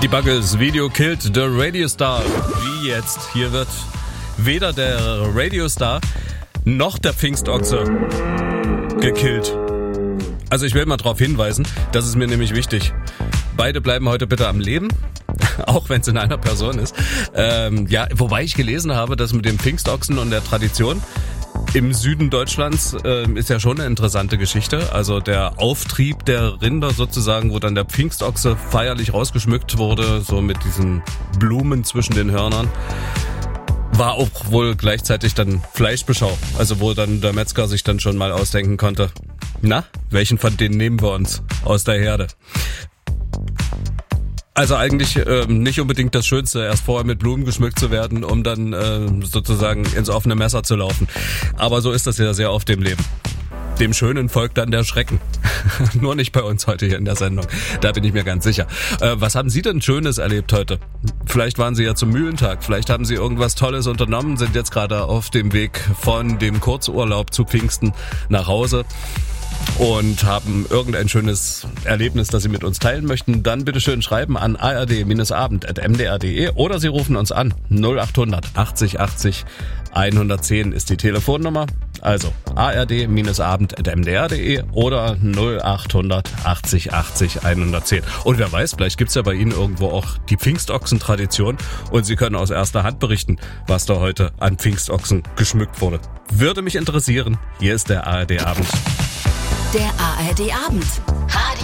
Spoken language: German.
Die Buggles Video Killed the Radio Star. Wie jetzt? Hier wird weder der Radiostar noch der Pfingstochse gekillt. Also ich will mal darauf hinweisen, das ist mir nämlich wichtig. Beide bleiben heute bitte am Leben, auch wenn es in einer Person ist. Wobei ich gelesen habe, dass mit dem Pfingstochsen und der Tradition im Süden Deutschlands ist ja schon eine interessante Geschichte. Also der Auftrieb der Rinder sozusagen, wo dann der Pfingstochse feierlich rausgeschmückt wurde, so mit diesen Blumen zwischen den Hörnern, war auch wohl gleichzeitig dann Fleischbeschau. Also wo dann der Metzger sich dann schon mal ausdenken konnte, na, welchen von denen nehmen wir uns aus der Herde? Also eigentlich nicht unbedingt das Schönste, erst vorher mit Blumen geschmückt zu werden, um dann sozusagen ins offene Messer zu laufen. Aber so ist das ja sehr oft im Leben. Dem Schönen folgt dann der Schrecken. Nur nicht bei uns heute hier in der Sendung. Da bin ich mir ganz sicher. Was haben Sie denn Schönes erlebt heute? Vielleicht waren Sie ja zum Mühlentag. Vielleicht haben Sie irgendwas Tolles unternommen, sind jetzt gerade auf dem Weg von dem Kurzurlaub zu Pfingsten nach Hause und haben irgendein schönes Erlebnis, das Sie mit uns teilen möchten, dann bitte schön schreiben an ard-abend@mdr.de oder Sie rufen uns an. 0800 80 80 110 ist die Telefonnummer. Also ard-abend@mdr.de oder 0800 80 80 110. Und wer weiß, vielleicht gibt's ja bei Ihnen irgendwo auch die Pfingstochsen-Tradition und Sie können aus erster Hand berichten, was da heute an Pfingstochsen geschmückt wurde. Würde mich interessieren. Hier ist der ARD-Abend. Der ARD-Abend.